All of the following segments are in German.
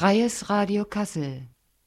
Freies Radio Kassel.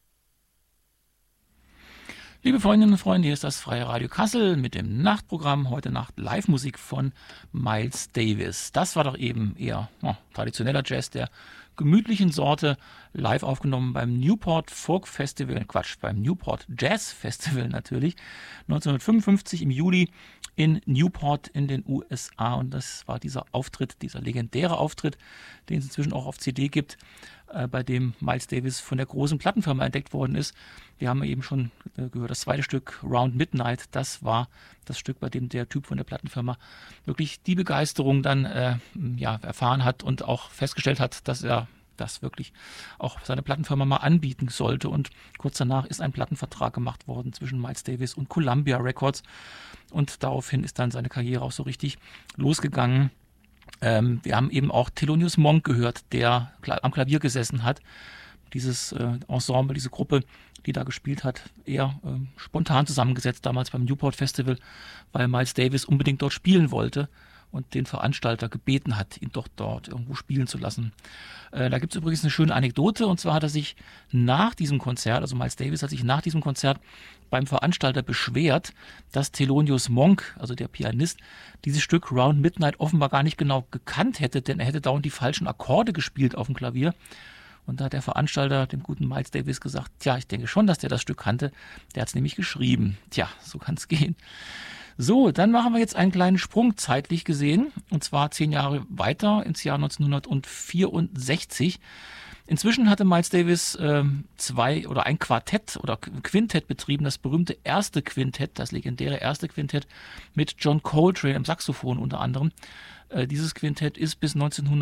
Liebe Freundinnen und Freunde, hier ist das Freie Radio Kassel mit dem Nachtprogramm. Heute Nacht Live-Musik von Miles Davis. Das war doch eben eher traditioneller Jazz der gemütlichen Sorte, live aufgenommen beim Newport Folk Festival, beim Newport Jazz Festival natürlich, 1955 im Juli in Newport in den USA. Und das war dieser Auftritt, dieser legendäre Auftritt, den es inzwischen auch auf CD gibt, bei dem Miles Davis von der großen Plattenfirma entdeckt worden ist. Wir haben eben schon gehört, das zweite Stück, Round Midnight, das war das Stück, bei dem der Typ von der Plattenfirma wirklich die Begeisterung dann erfahren hat und auch festgestellt hat, dass er das wirklich auch seine Plattenfirma mal anbieten sollte. Und kurz danach ist ein Plattenvertrag gemacht worden zwischen Miles Davis und Columbia Records. Und daraufhin ist dann seine Karriere auch so richtig losgegangen. Wir haben eben auch Thelonious Monk gehört, der am Klavier gesessen hat. Dieses Ensemble, diese Gruppe, die da gespielt hat, eher spontan zusammengesetzt, damals beim Newport Festival, weil Miles Davis unbedingt dort spielen wollte und den Veranstalter gebeten hat, ihn doch dort irgendwo spielen zu lassen. Da gibt es übrigens eine schöne Anekdote, und zwar hat er sich nach diesem Konzert, also Miles Davis hat sich nach diesem Konzert beim Veranstalter beschwert, dass Thelonious Monk, also der Pianist, dieses Stück Round Midnight offenbar gar nicht genau gekannt hätte, denn er hätte dauernd die falschen Akkorde gespielt auf dem Klavier. Und da hat der Veranstalter dem guten Miles Davis gesagt, tja, ich denke schon, dass der das Stück kannte, der hat es nämlich geschrieben. Tja, so kann es gehen. So, dann machen wir jetzt einen kleinen Sprung zeitlich gesehen, und zwar 10 Jahre weiter ins Jahr 1964. Inzwischen hatte Miles Davis ein Quartett oder Quintett betrieben, das berühmte erste Quintett, das legendäre erste Quintett mit John Coltrane am Saxophon unter anderem. Dieses Quintett ist bis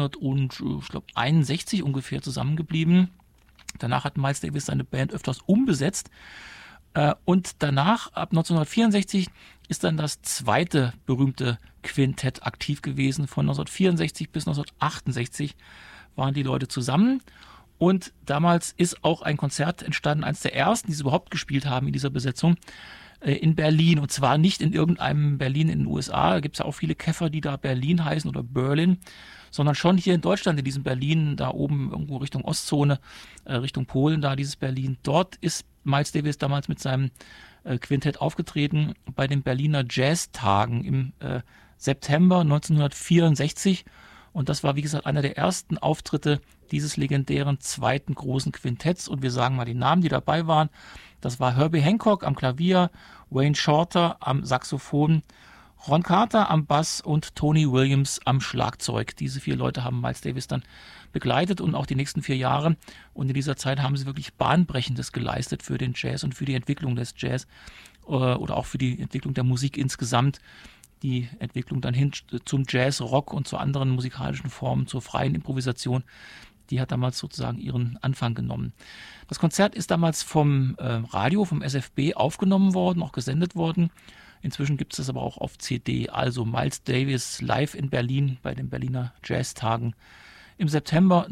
1961 ungefähr zusammengeblieben. Danach hat Miles Davis seine Band öfters umbesetzt. Und danach, ab 1964, ist dann das zweite berühmte Quintett aktiv gewesen. Von 1964 bis 1968 waren die Leute zusammen. Und damals ist auch ein Konzert entstanden, eines der ersten, die sie überhaupt gespielt haben in dieser Besetzung, in Berlin. Und zwar nicht in irgendeinem Berlin in den USA. Da gibt es ja auch viele Käfer, die da Berlin heißen oder Berlin, sondern schon hier in Deutschland, in diesem Berlin, da oben irgendwo Richtung Ostzone, Richtung Polen, da dieses Berlin. Dort ist Miles Davis damals mit seinem Quintett aufgetreten bei den Berliner Jazztagen im September 1964. Und das war, wie gesagt, einer der ersten Auftritte dieses legendären zweiten großen Quintetts. Und wir sagen mal die Namen, die dabei waren. Das war Herbie Hancock am Klavier, Wayne Shorter am Saxophon, Ron Carter am Bass und Tony Williams am Schlagzeug. Diese 4 Leute haben Miles Davis dann begleitet und auch die nächsten 4 Jahre. Und in dieser Zeit haben sie wirklich Bahnbrechendes geleistet für den Jazz und für die Entwicklung des Jazz oder auch für die Entwicklung der Musik insgesamt. Die Entwicklung dann hin zum Jazz, Rock und zu anderen musikalischen Formen, zur freien Improvisation, die hat damals sozusagen ihren Anfang genommen. Das Konzert ist damals vom Radio, vom SFB aufgenommen worden, auch gesendet worden. Inzwischen gibt es das aber auch auf CD. Also Miles Davis live in Berlin bei den Berliner Jazztagen im September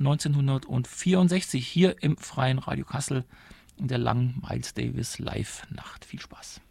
1964 hier im Freien Radio Kassel in der langen Miles Davis Live-Nacht. Viel Spaß.